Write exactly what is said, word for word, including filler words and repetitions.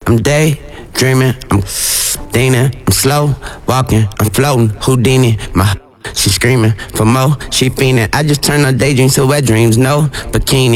I'm daydreaming, I'm leaning, I'm slow walking, I'm floating, Houdini, my she screaming for more, she fiending. I just turn her daydreams to wet dreams, no bikini.